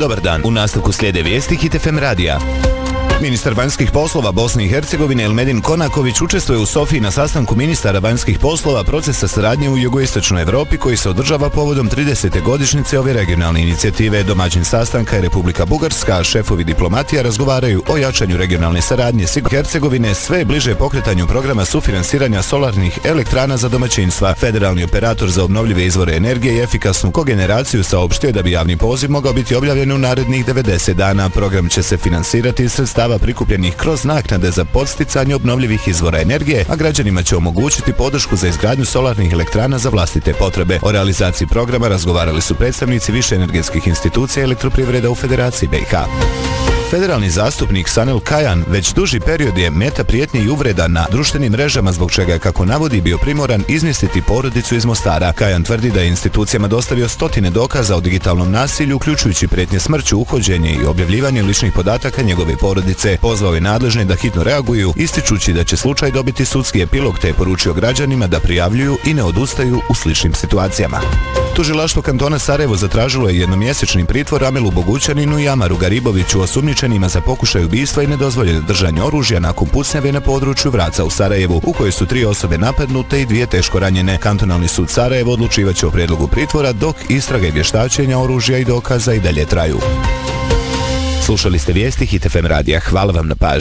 Dobar dan, u nastavku slijede vijesti Hit FM radija. Ministar vanjskih poslova Bosne i Hercegovine Elmedin Konaković učestvuje u Sofiji na sastanku ministara vanjskih poslova procesa saradnje u jugoistočnoj Evropi koji se održava povodom 30. godišnjice ove regionalne inicijative. Domaćin sastanka je Republika Bugarska, a šefovi diplomatija razgovaraju o jačanju regionalne saradnje s Hercegovine, sve bliže pokretanju programa sufinansiranja solarnih elektrana za domaćinstva. Federalni operator za obnovljive izvore energije i efikasnu kogeneraciju saopštio da bi javni poziv mogao biti objavljen u narednih 90 dana. Program će se finansirati iz sredstava prikupljenih kroz naknade za podsticanje obnovljivih izvora energije, a građanima će omogućiti podršku za izgradnju solarnih elektrana za vlastite potrebe. O realizaciji programa razgovarali su predstavnici više energetskih institucija i elektroprivreda u Federaciji BiH. Federalni zastupnik Sanel Kajan već duži period je meta prijetnje i uvreda na društvenim mrežama, zbog čega je, kako navodi, bio primoran izmjestiti porodicu iz Mostara. Kajan tvrdi da je institucijama dostavio stotine dokaza o digitalnom nasilju, uključujući prijetnje smrću, uhođenje i objavljivanje ličnih podataka njegove porodice. Pozvao je nadležne da hitno reaguju, ističući da će slučaj dobiti sudski epilog, te je poručio građanima da prijavljuju i ne odustaju u sličnim situacijama. Tužilaštvo kantona Sarajevo zatražilo je jednomjesečni pritvor Amelu Bogućaninu i Amaru Gariboviću, osumnjičenima za pokušaj ubistva i nedozvoljeno držanje oružja nakon pucnjave na području Vraca u Sarajevu, u kojoj su 3 osobe napadnute i 2 teško ranjene. Kantonalni sud Sarajevo odlučivaće o prijedlogu pritvora, dok istraga i vještačenja oružja i dokaza i dalje traju. Slušali ste vijesti Hit FM radija. Hvala vam na pažnji.